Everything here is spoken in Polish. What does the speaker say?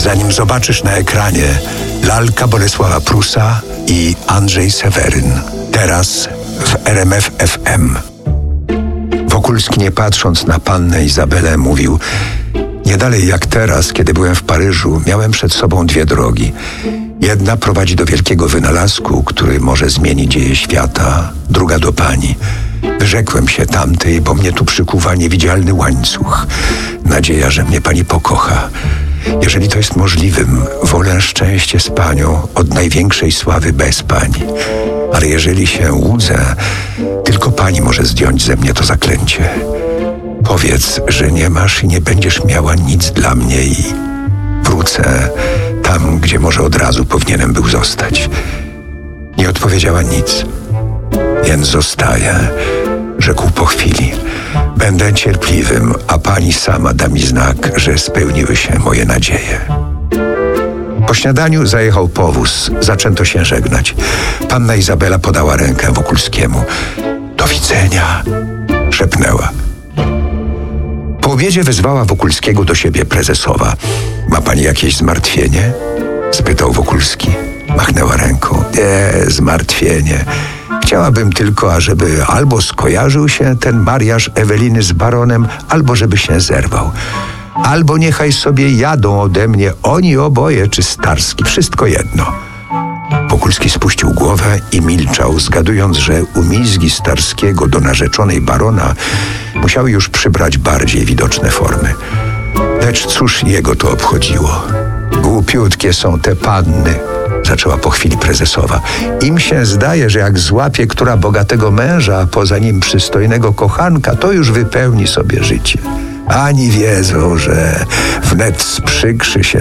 zanim zobaczysz na ekranie lalka Bolesława Prusa i Andrzej Seweryn. Teraz w RMF FM. Wokulski, nie patrząc na pannę Izabelę, mówił: nie dalej jak teraz, kiedy byłem w Paryżu, miałem przed sobą dwie drogi. Jedna prowadzi do wielkiego wynalazku, który może zmienić dzieje świata, druga do pani. Wyrzekłem się tamtej, bo mnie tu przykuwa niewidzialny łańcuch. Nadzieja, że mnie pani pokocha. Jeżeli to jest możliwym, wolę szczęście z panią od największej sławy bez pani. Ale jeżeli się łudzę, tylko pani może zdjąć ze mnie to zaklęcie. Powiedz, że nie masz i nie będziesz miała nic dla mnie i wrócę tam, gdzie może od razu powinienem był zostać. Nie odpowiedziała nic. Więc zostaję, rzekł po chwili. Będę cierpliwym, a pani sama da mi znak, że spełniły się moje nadzieje. Po śniadaniu zajechał powóz. Zaczęto się żegnać. Panna Izabela podała rękę Wokulskiemu. Do widzenia, szepnęła. Po obiedzie wezwała Wokulskiego do siebie prezesowa. Ma pani jakieś zmartwienie? Spytał Wokulski. Machnęła ręką. Nie, zmartwienie. Chciałabym tylko, ażeby albo skojarzył się ten mariaż Eweliny z baronem, albo żeby się zerwał. Albo niechaj sobie jadą ode mnie oni oboje, czy Starski. Wszystko jedno. Wokulski spuścił głowę i milczał, zgadując, że umizgi Starskiego do narzeczonej barona musiały już przybrać bardziej widoczne formy. Lecz cóż jego to obchodziło? Głupiutkie są te panny, zaczęła po chwili prezesowa. Im się zdaje, że jak złapie która bogatego męża, a poza nim przystojnego kochanka, to już wypełni sobie życie. Ani wiedzą, że wnet sprzykrzy się